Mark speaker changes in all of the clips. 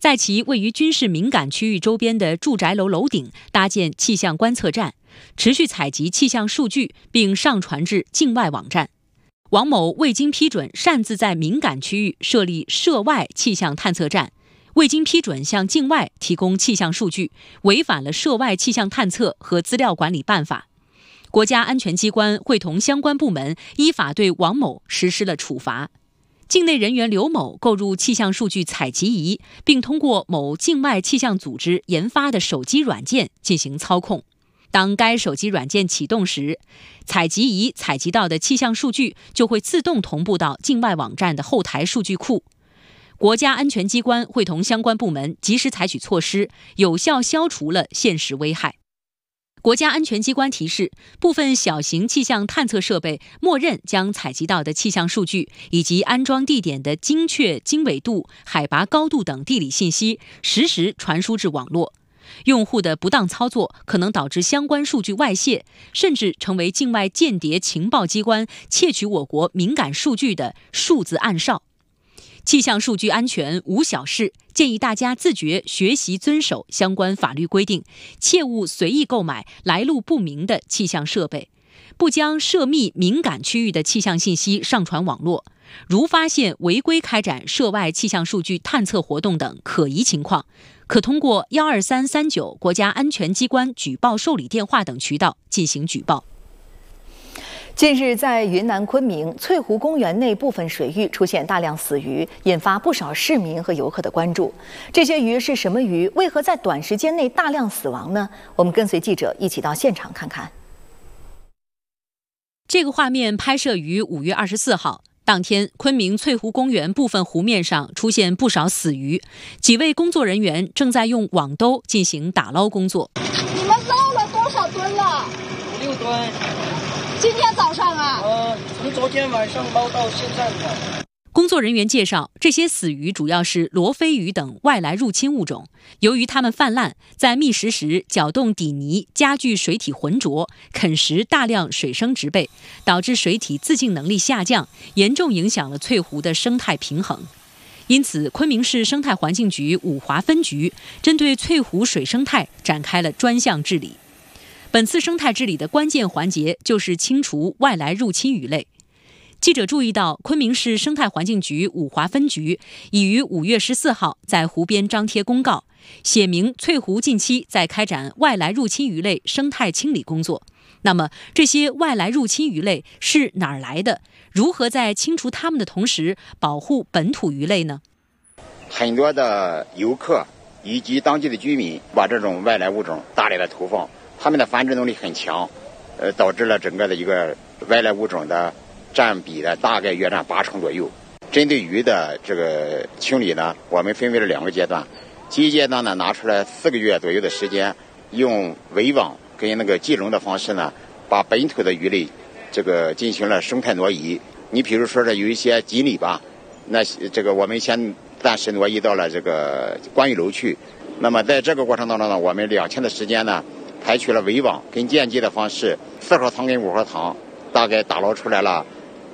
Speaker 1: 在其位于军事敏感区域周边的住宅楼楼顶搭建气象观测站，持续采集气象数据并上传至境外网站。王某未经批准擅自在敏感区域设立涉外气象探测站，未经批准向境外提供气象数据，违反了涉外气象探测和资料管理办法。国家安全机关会同相关部门依法对王某实施了处罚。境内人员刘某购入气象数据采集仪，并通过某境外气象组织研发的手机软件进行操控。当该手机软件启动时，采集仪采集到的气象数据就会自动同步到境外网站的后台数据库。国家安全机关会同相关部门及时采取措施，有效消除了现实危害。国家安全机关提示，部分小型气象探测设备默认将采集到的气象数据以及安装地点的精确经纬度、海拔高度等地理信息实时传输至网络。用户的不当操作可能导致相关数据外泄，甚至成为境外间谍情报机关窃取我国敏感数据的数字暗哨。气象数据安全无小事，建议大家自觉学习遵守相关法律规定，切勿随意购买来路不明的气象设备，不将涉密敏感区域的气象信息上传网络。如发现违规开展涉外气象数据探测活动等可疑情况，可通过12339国家安全机关举报受理电话等渠道进行举报。
Speaker 2: 近日，在云南昆明翠湖公园内部分水域出现大量死鱼，引发不少市民和游客的关注。这些鱼是什么鱼？为何在短时间内大量死亡呢？我们跟随记者一起到现场看看。
Speaker 1: 这个画面拍摄于5月24号。当天，昆明翠湖公园部分湖面上出现不少死鱼，几位工作人员正在用网兜进行打捞工作。
Speaker 3: 你们捞了多少吨了？5、6吨。今天早上啊？
Speaker 4: 从昨天晚上捞到现在的。
Speaker 1: 工作人员介绍，这些死鱼主要是罗非鱼等外来入侵物种。由于它们泛滥，在觅食时搅动底泥，加剧水体浑浊，啃食大量水生植被，导致水体自净能力下降，严重影响了翠湖的生态平衡。因此，昆明市生态环境局五华分局针对翠湖水生态展开了专项治理。本次生态治理的关键环节就是清除外来入侵鱼类。记者注意到，昆明市生态环境局五华分局已于5月14号在湖边张贴公告，写明翠湖近期在开展外来入侵鱼类生态清理工作。那么，这些外来入侵鱼类是哪儿来的？如何在清除它们的同时保护本土鱼类呢？
Speaker 5: 很多的游客以及当地的居民把这种外来物种大量的投放，它们的繁殖能力很强，导致了整个的一个外来物种的占比的大概约占80%左右。针对鱼的这个清理呢，我们分为了2个阶段。第一阶段呢，拿出来4个月左右的时间，用围网跟那个计笼的方式呢，把本土的鱼类这个进行了生态挪移。你比如说有一些锦鲤吧，那这个我们先暂时挪移到了这个观鱼楼去。那么在这个过程当中呢，我们2天的时间呢，采取了围网跟间接的方式，4号塘跟5号塘大概打捞出来了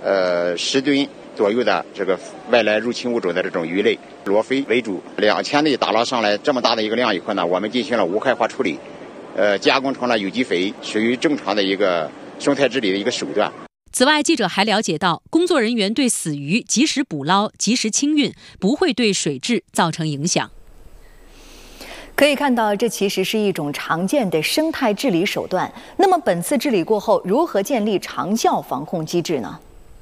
Speaker 5: 10吨左右的这个外来入侵物种的这种鱼类，罗非为主。2天内打捞上来这么大的一个量以后呢，我们进行了无害化处理，加工成了有机肥，属于正常的一个生态治理的一个手段。
Speaker 1: 此外，记者还了解到，工作人员对死鱼及时捕捞、及时清运，不会对水质造成影响。
Speaker 2: 可以看到，这其实是一种常见的生态治理手段。那么，本次治理过后，如何建立长效防控机制呢？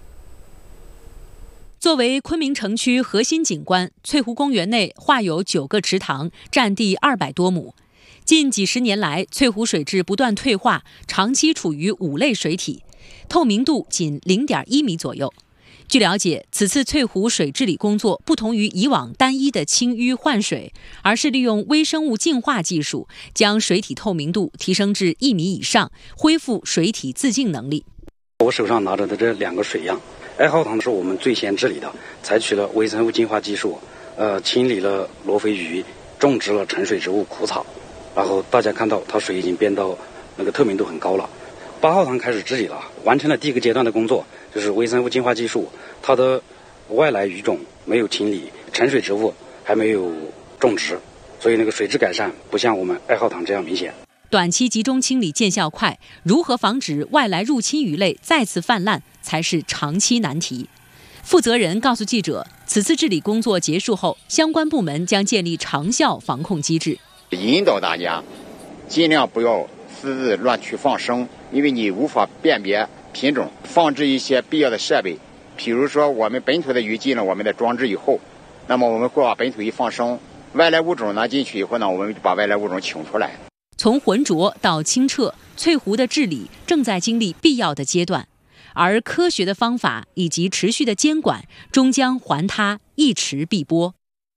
Speaker 1: 作为昆明城区核心景观，翠湖公园内划有9个池塘，占地200多亩。近几十年来，翠湖水质不断退化，长期处于5类水体，透明度仅0.1米左右。据了解，此次翠湖水治理工作不同于以往单一的清淤换水，而是利用微生物净化技术，将水体透明度提升至1米以上，恢复水体自净能力。
Speaker 6: 我手上拿着的这2个水样，2号塘是我们最先治理的，采取了微生物净化技术，清理了罗非鱼，种植了沉水植物苦草，然后大家看到它水已经变到那个透明度很高了。8号塘开始治理了，完成了第1个阶段的工作，就是微生物净化技术，它的外来鱼种没有清理，沉水植物还没有种植，所以那个水质改善不像我们2号塘这样明显。
Speaker 1: 短期集中清理见效快，如何防止外来入侵鱼类再次泛滥才是长期难题。负责人告诉记者，此次治理工作结束后，相关部门将建立长效防控机制，
Speaker 5: 引导大家尽量不要私自乱去放生，因为你无法辨别品种，放置一些必要的设备，比如说我们本土的鱼进了我们的装置以后，那么我们会把本土鱼放生，外来物种呢进去以后呢，我们就把外来物种请出来。
Speaker 1: 从浑浊到清澈，翠湖的治理正在经历必要的阶段，而科学的方法以及持续的监管，终将还它一池碧波。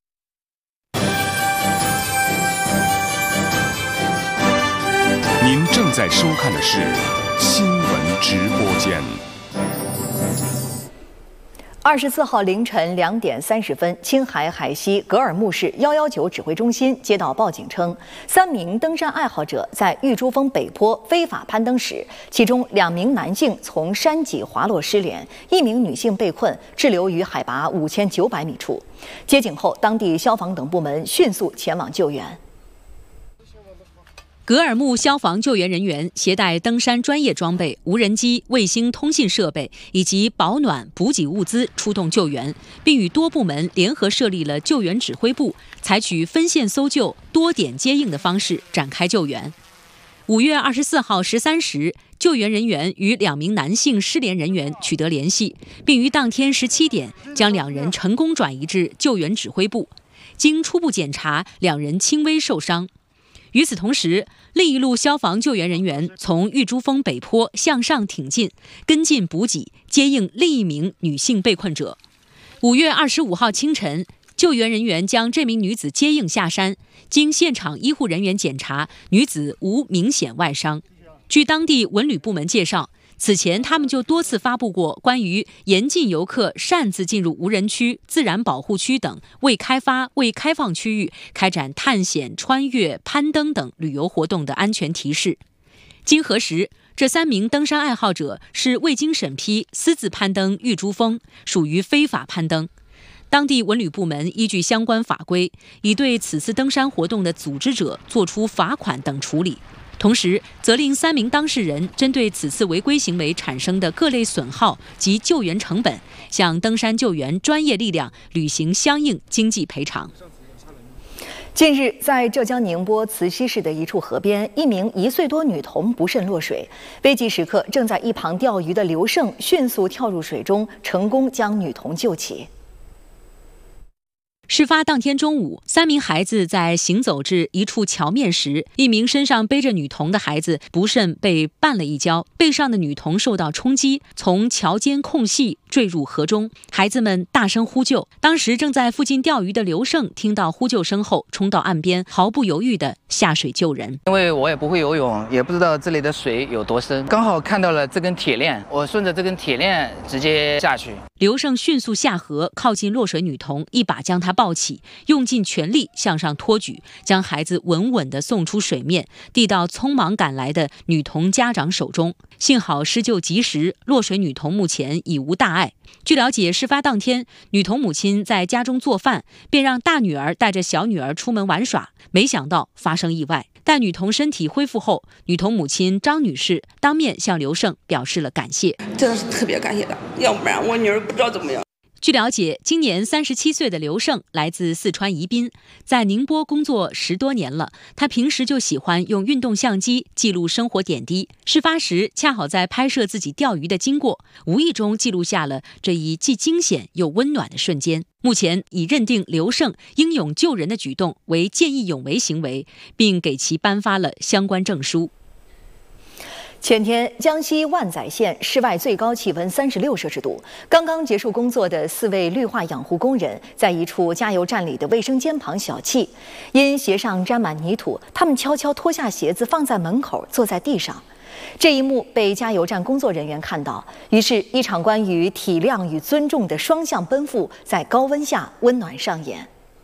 Speaker 7: 您正在收看的是新闻直播间。
Speaker 2: 24号凌晨2点30分，青海海西格尔木市119指挥中心接到报警称，3名登山爱好者在玉珠峰北坡非法攀登时，其中2名男性从山脊滑落失联，1名女性被困，滞留于海拔5900米处。接警后，当地消防等部门迅速前往救援。
Speaker 1: 格尔木消防救援人员携带登山专业装备、无人机、卫星通信设备以及保暖补给物资出动救援，并与多部门联合设立了救援指挥部，采取分线搜救、多点接应的方式展开救援。5月24号13时，救援人员与2名男性失联人员取得联系，并于当天17点将2人成功转移至救援指挥部。经初步检查，2人轻微受伤。与此同时，另一路消防救援人员从玉珠峰北坡向上挺进，跟进补给，接应另一名女性被困者。5月25号清晨，救援人员将这名女子接应下山，经现场医护人员检查，女子无明显外伤。据当地文旅部门介绍，此前他们就多次发布过关于严禁游客擅自进入无人区、自然保护区等未开发、未开放区域开展探险、穿越、攀登等旅游活动的安全提示。经核实，这3名登山爱好者是未经审批私自攀登玉珠峰，属于非法攀登。当地文旅部门依据相关法规，已对此次登山活动的组织者作出罚款等处理。同时，责令3名当事人针对此次违规行为产生的各类损耗及救援成本，向登山救援专业力量履行相应经济赔偿。
Speaker 2: 近日，在浙江宁波慈溪市的一处河边，1名1岁多女童不慎落水，危急时刻正在一旁钓鱼的刘胜迅速跳入水中，成功将女童救起。
Speaker 1: 事发当天中午，3名孩子在行走至一处桥面时，一名身上背着女童的孩子不慎被绊了一跤，背上的女童受到冲击，从桥间空隙坠入河中。孩子们大声呼救，当时正在附近钓鱼的刘胜听到呼救声后，冲到岸边，毫不犹豫地下水救人。
Speaker 8: 因为我也不会游泳，也不知道这里的水有多深，刚好看到了这根铁链，我顺着这根铁链直接下去。
Speaker 1: 刘胜迅速下河，靠近落水女童，一把将她抱起，用尽全力向上托举，将孩子稳稳地送出水面，递到匆忙赶来的女童家长手中。幸好施救及时，落水女童目前已无大碍。据了解，事发当天，女童母亲在家中做饭，便让大女儿带着小女儿出门玩耍，没想到发生意外。待女童身体恢复后，女童母亲张女士当面向刘胜表示了感谢，
Speaker 9: 真的是特别感谢他，要不然我女儿不知道怎么样。
Speaker 1: 据了解，今年37岁的刘胜来自四川宜宾，在宁波工作10多年了。他平时就喜欢用运动相机记录生活点滴。事发时恰好在拍摄自己钓鱼的经过，无意中记录下了这一既惊险又温暖的瞬间。目前已认定刘胜英勇救人的举动为见义勇为行为，并给其颁发了相关证书。
Speaker 2: 前天，江西万载县室外最高气温36摄氏度。刚刚结束工作的4位绿化养护工人，在一处加油站里的卫生间旁小憩，因鞋上沾满泥土，他们悄悄脱下鞋子放在门口，坐在地上。这一幕被加油站工作人员看到，于是，一场关于体谅与尊重的双向奔赴，在高温下温暖上演。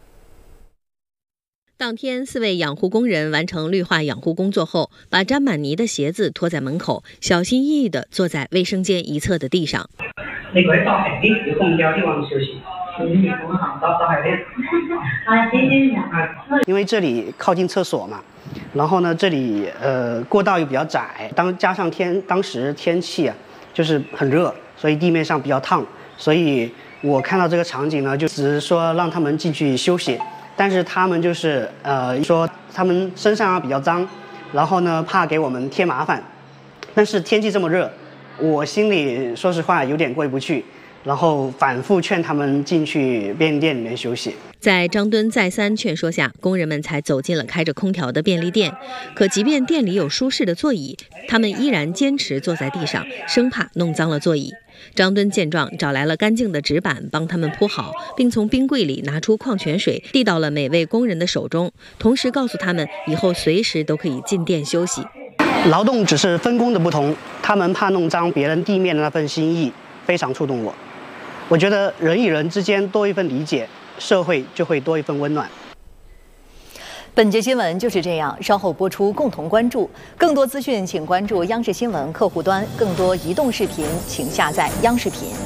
Speaker 10: 当天，4位养护工人完成绿化养护工作后，把沾满泥的鞋子拖在门口，小心翼翼地坐在卫生间一侧的地上。
Speaker 11: 你可以到海边去公交地方休息， 因为这里靠近厕所嘛，然后呢，这里过道又比较窄，加上当时天气啊就是很热，所以地面上比较烫，所以我看到这个场景呢，就只是说让他们进去休息，但是他们就是说他们身上比较脏，然后呢怕给我们添麻烦，但是天气这么热，我心里说实话有点过意不去。然后反复劝他们进去便利店里面休息。
Speaker 10: 在张敦再三劝说下，工人们才走进了开着空调的便利店。可即便店里有舒适的座椅，他们依然坚持坐在地上，生怕弄脏了座椅。张敦见状，找来了干净的纸板帮他们铺好，并从冰柜里拿出矿泉水递到了每位工人的手中，同时告诉他们以后随时都可以进店休息。
Speaker 11: 劳动只是分工的不同，他们怕弄脏别人地面的那份心意，非常触动我。我觉得人与人之间多一份理解，社会就会多一份温暖。
Speaker 2: 本节新闻就是这样，稍后播出，共同关注。更多资讯请关注央视新闻客户端，更多移动视频请下载央视频。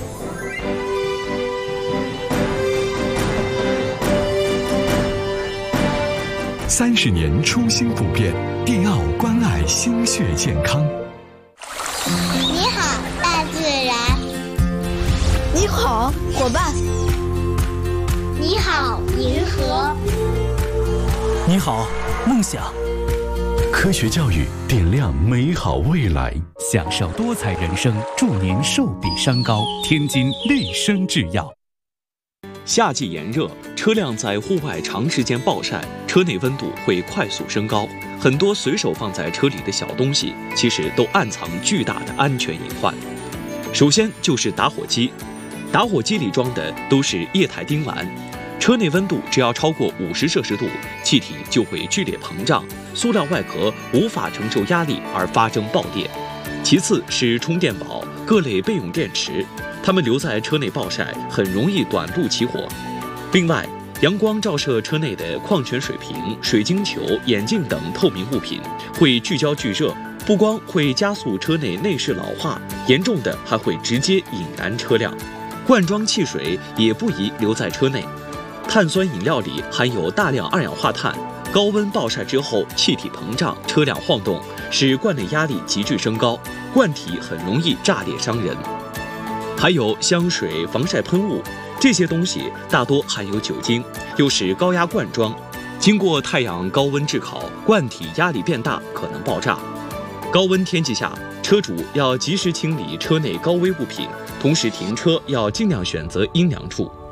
Speaker 7: 30年初心不变，迪奥关爱心血健康。
Speaker 12: 你好，大自然。
Speaker 3: 你好，伙伴。
Speaker 12: 你好，银河。
Speaker 13: 你好，梦想。
Speaker 7: 科学教育点亮美好未来，
Speaker 13: 享受多彩人生，祝您寿比山高。天津绿生制药。
Speaker 14: 夏季炎热，车辆在户外长时间暴晒，车内温度会快速升高。很多随手放在车里的小东西，其实都暗藏巨大的安全隐患。首先就是打火机，打火机里装的都是液态丁烷，车内温度只要超过50摄氏度，气体就会剧烈膨胀，塑料外壳无法承受压力而发生爆裂。其次是充电宝、各类备用电池，它们留在车内暴晒，很容易短路起火。另外，阳光照射车内的矿泉水瓶、水晶球、眼镜等透明物品会聚焦聚热，不光会加速车内内饰老化，严重的还会直接引燃车辆。罐装汽水也不宜留在车内，碳酸饮料里含有大量二氧化碳，高温暴晒之后气体膨胀，车辆晃动，使罐内压力急剧升高，罐体很容易炸裂伤人。还有香水、防晒喷雾，这些东西大多含有酒精，又是高压罐装，经过太阳高温炙烤，罐体压力变大，可能爆炸。高温天气下，车主要及时清理车内高危物品，同时停车要尽量选择阴凉处。